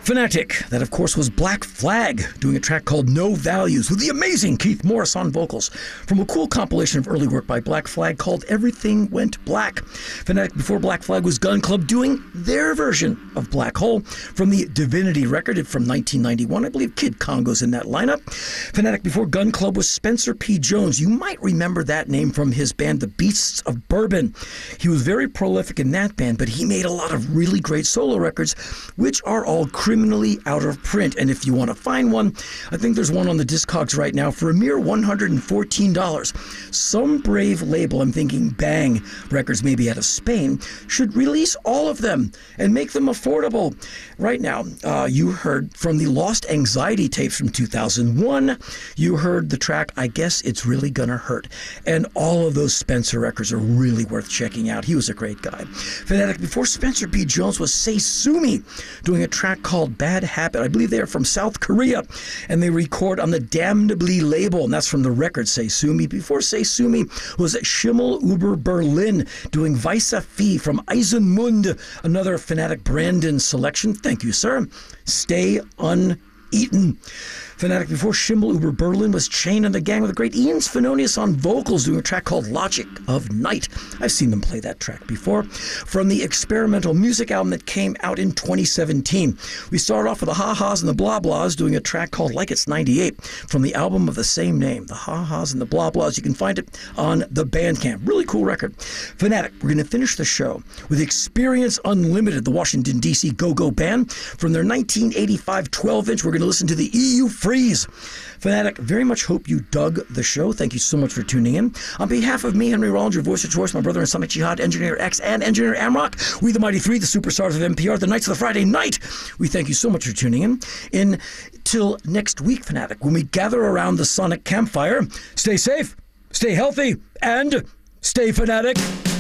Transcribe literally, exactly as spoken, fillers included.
Fanatic, that of course was Black Flag, doing a track called No Values with the amazing Keith Morris on vocals from a cool compilation of early work by Black Flag called Everything Went Black. Fanatic before Black Flag was Gun Club doing their version of Black Hole from the Divinity record from nineteen ninety-one. I believe Kid Congo's in that lineup. Fanatic before Gun Club was Spencer P. Jones. You might remember that name from his band The Beasts of Bourbon. He was very prolific in that band, but he made a lot of really great solo records, which are all criminally out of print. And if you want to find one, I think there's one on the Discogs right now for a mere one hundred fourteen dollars. Some brave label, I'm thinking Bang Records, maybe out of Spain, should release all of them and make them affordable. Right now, uh, you heard from the Lost Anxiety tapes from two thousand one. You heard the track, I Guess It's Really Gonna Hurt. And all of those Spencer records are really worth checking out. He was a great guy. Fanatic before Spencer P. Jones was Seisumi, doing a track called Bad Habit. I believe they are from South Korea, and they record on the Damnably label, and that's from the record Seisumi. Before Seisumi was Schimmel Uber Berlin, doing Weisse Fee from Eisenmund, another Fanatic Brandon selection. Thank you, sir. Stay Uneaten. Fanatic before Schimmel Uber Berlin was Chain and the Gang with the great Ian Svenonius on vocals, doing a track called Logic of Night. I've seen them play that track before. From the experimental music album that came out in twenty seventeen, we started off with the Ha-Has and the Blah Blahs, doing a track called Like It's ninety-eight from the album of the same name, the Ha-Has and the Blah Blahs. You can find it on the Bandcamp. Really cool record. Fanatic, we're going to finish the show with Experience Unlimited, the Washington, D C go-go band. From their nineteen eighty-five twelve-inch, we're going to listen to the E U Freeze. Fanatic, very much hope you dug the show. Thank you so much for tuning in. On behalf of me, Henry Rollins, your voice of choice, my brother in Sonic Jihad, Engineer X, and Engineer Amrock, we the Mighty Three, the superstars of N P R, the Knights of the Friday Night, we thank you so much for tuning in. Until next week, Fanatic, when we gather around the Sonic campfire, stay safe, stay healthy, and stay Fanatic.